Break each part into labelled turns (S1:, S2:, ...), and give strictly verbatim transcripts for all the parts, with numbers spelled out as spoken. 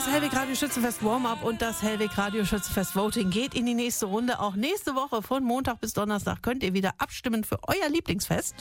S1: Das Hellweg Radio Schützenfest Warm-Up und das Hellweg Radio Schützenfest Voting geht in die nächste Runde. Auch nächste Woche von Montag bis Donnerstag könnt ihr wieder abstimmen für euer Lieblingsfest.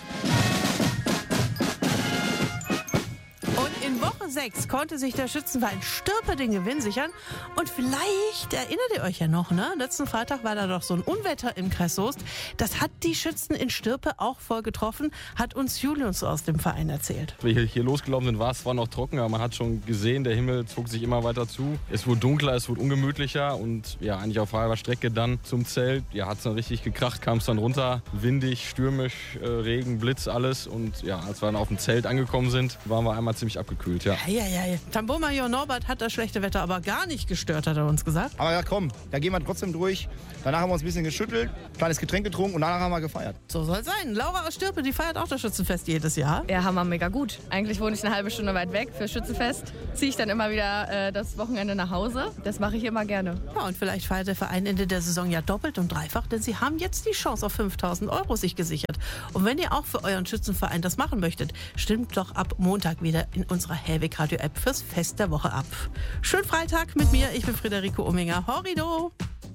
S1: Und in Woche sechs konnte sich der Schützenverein Stürpe den Gewinn sichern. Und vielleicht erinnert ihr euch ja noch, ne? Letzten Freitag war da doch so ein Unwetter im Kreis Soest. Das hat die Schützen in Stürpe auch voll getroffen, hat uns Julius aus dem Verein erzählt.
S2: Als wir hier losgelaufen sind, war es zwar noch trocken, aber man hat schon gesehen, der Himmel zog sich immer weiter zu. Es wurde dunkler, es wurde ungemütlicher und ja, eigentlich auf halber Strecke dann zum Zelt. Ja, hat es dann richtig gekracht, kam es dann runter, windig, stürmisch, äh, Regen, Blitz, alles. Und ja, als wir dann auf dem Zelt angekommen sind, waren wir einmal ziemlich abgekühlt, ja.
S1: Ja, ja, ja. Tambourmajor Norbert hat das schlechte Wetter aber gar nicht gestört, hat er uns gesagt.
S3: Aber ja, komm, da gehen wir trotzdem durch. Danach haben wir uns ein bisschen geschüttelt, kleines Getränk getrunken und danach haben wir gefeiert.
S1: So soll es sein. Laura aus Stürpe, die feiert auch das Schützenfest jedes Jahr.
S4: Ja, hammer, mega gut. Eigentlich wohne ich eine halbe Stunde weit weg. Für Schützenfest ziehe ich dann immer wieder äh, das Wochenende nach Hause. Das mache ich immer gerne.
S1: Ja, und vielleicht feiert der Verein Ende der Saison ja doppelt und dreifach, denn sie haben jetzt die Chance auf fünftausend Euro sich gesichert. Und wenn ihr auch für euren Schützenverein das machen möchtet, stimmt doch ab Montag wieder in unserer Hellweg Radio App fürs Fest der Woche ab. Schönen Freitag mit mir, ich bin Friederike Ominger. Horrido!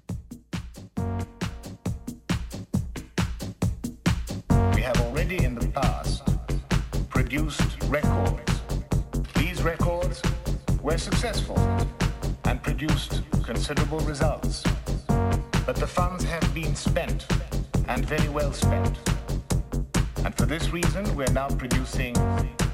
S5: We have already in the past produced records. These records were successful and produced considerable results. But the funds have been spent, and very well spent. And for this reason, we're now producing